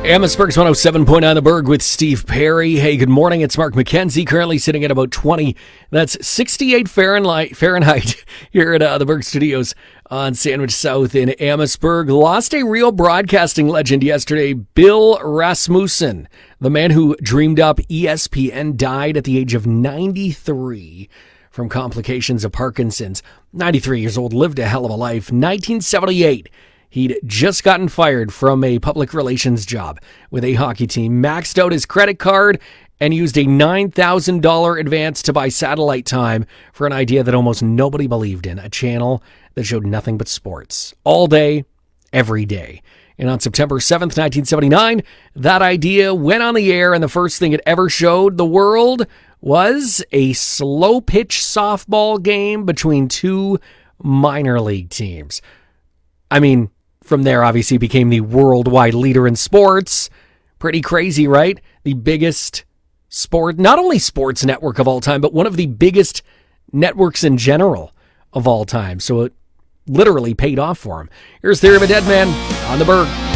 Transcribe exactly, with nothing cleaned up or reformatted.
Amherstburg's one oh seven point nine The Berg with Steve Perry. Hey, good morning. It's Mark McKenzie, currently sitting at about twenty. That's sixty-eight Fahrenheit, Fahrenheit here at uh, the Berg Studios on Sandwich South in Amherstburg. Lost a real broadcasting legend yesterday, Bill Rasmussen. The man who dreamed up E S P N died at the age of ninety-three from complications of Parkinson's. ninety-three years old, lived a hell of a life. nineteen seventy-eight. He'd just gotten fired from a public relations job with a hockey team, maxed out his credit card, and used a nine thousand dollars advance to buy satellite time for an idea that almost nobody believed in, a channel that showed nothing but sports all day, every day. And on September seventh, nineteen seventy-nine, that idea went on the air, and the first thing it ever showed the world was a slow-pitch softball game between two minor league teams. I mean, from there, obviously, became the worldwide leader in sports. Pretty crazy, right? The biggest sport, not only sports network of all time, but one of the biggest networks in general of all time. So it literally paid off for him. Here's Theory of a Dead Man on the Berg.